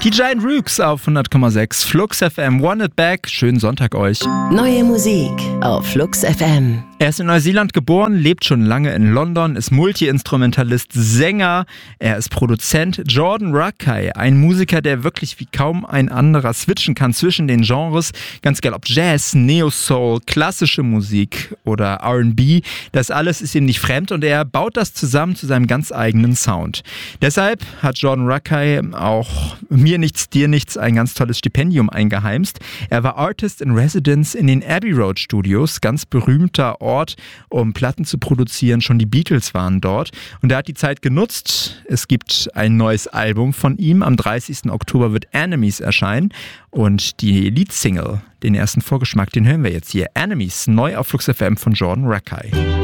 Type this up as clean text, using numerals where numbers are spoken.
Die Giant Rooks auf 100,6 Flux FM. One It Back. Schönen Sonntag euch. Neue Musik auf Flux FM. Er ist in Neuseeland geboren, lebt schon lange in London, ist Multi-Instrumentalist, Sänger, er ist Produzent. Jordan Rakei, ein Musiker, der wirklich wie kaum ein anderer switchen kann zwischen den Genres. Ganz egal ob Jazz, Neo-Soul, klassische Musik oder R&B. Das alles ist ihm nicht fremd und er baut das zusammen zu seinem ganz eigenen Sound. Deshalb hat Jordan Rakei auch Mir nichts, dir nichts ein ganz tolles Stipendium eingeheimst. Er war Artist in Residence in den Abbey Road Studios, ganz berühmter Ort, um Platten zu produzieren. Schon die Beatles waren dort und er hat die Zeit genutzt. Es gibt ein neues Album von ihm. Am 30. Oktober wird Enemies erscheinen und die Leadsingle, den ersten Vorgeschmack, den hören wir jetzt hier. Enemies, neu auf Flux FM von Jordan Rakei.